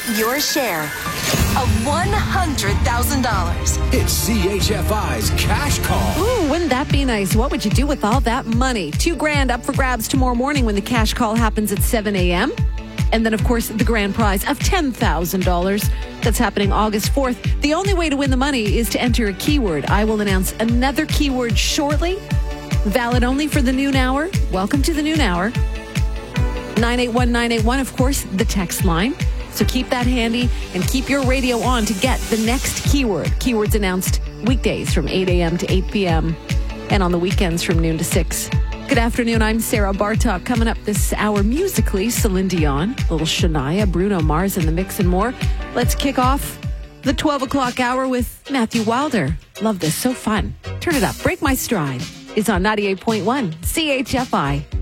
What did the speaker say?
your share of $100,000. It's CHFI's Cash Call. Ooh, wouldn't that be nice? What would you do with all that money? $2,000 up for grabs tomorrow morning when the cash call happens at 7 a.m. And then, of course, the grand prize of $10,000. That's happening August 4th. The only way to win the money is to enter a keyword. I will announce another keyword shortly. Valid only for the noon hour. Welcome to the noon hour. 981-981, of course, the text line. So keep that handy and keep your radio on to get the next keyword. Keywords announced weekdays from 8 a.m. to 8 p.m. and on the weekends from noon to 6. Good afternoon. I'm Sarah Bartok. Coming up this hour musically, Celine Dion, little Shania, Bruno Mars in the mix and more. Let's kick off the 12 o'clock hour with Matthew Wilder. Love this. So fun. Turn it up. Break My Stride is on 98.1 CHFI.